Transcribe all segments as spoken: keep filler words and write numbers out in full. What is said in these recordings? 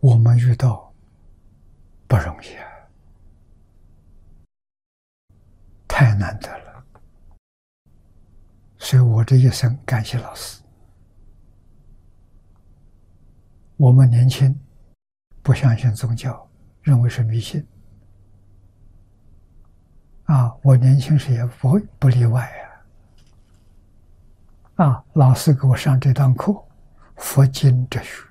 我们遇到不容易啊，太难得了。所以我这一生感谢老师。我们年轻不相信宗教，认为是迷信啊，我年轻时也不不例外啊。啊，老师给我上这堂课，佛经哲学。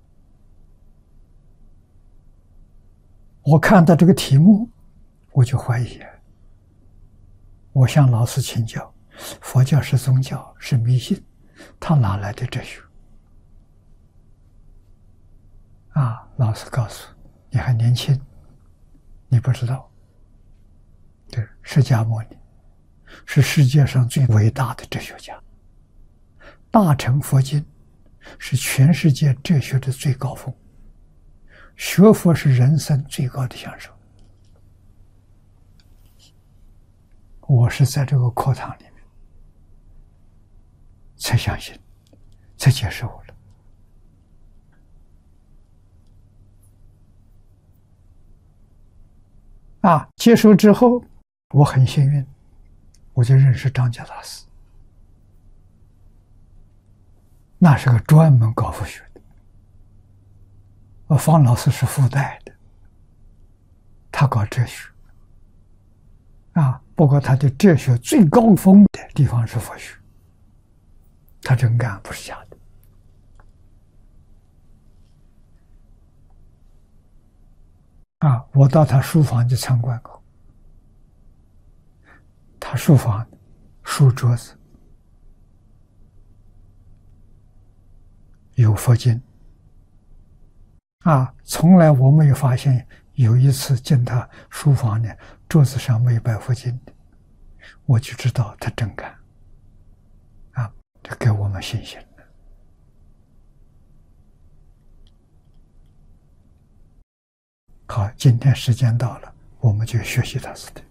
我看到这个题目，我就怀疑，我向老师请教，佛教是宗教，是迷信，他哪来的哲学？啊，老师告诉你还年轻，你不知道，对，释迦牟尼是世界上最伟大的哲学家，大乘佛经是全世界哲学的最高峰，学佛是人生最高的享受。我是在这个课堂里面才相信，才接受了。啊，接受之后，我很幸运，我就认识张家大师，那是个专门搞佛学的。而方老师是附带的，他搞哲学。啊，不过他的哲学最高峰的地方是佛学，他真干，不是假的。啊，我到他书房去参观过，他书房书桌子有佛经，啊，从来我没有发现有一次进他书房呢，桌子上没有摆佛经的，我就知道他真干，啊，这给我们信心了。好，今天时间到了，我们就学习他是的。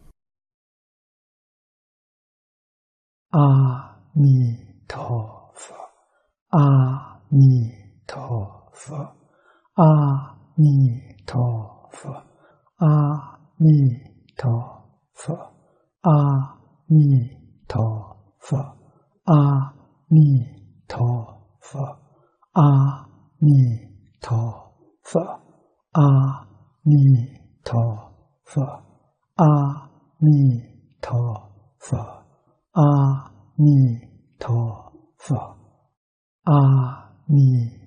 阿弥陀佛，阿弥陀佛，阿弥陀佛，阿弥陀佛，阿弥陀佛，阿弥陀佛，阿弥陀佛，阿弥陀佛，阿弥陀佛，阿弥陀佛，阿弥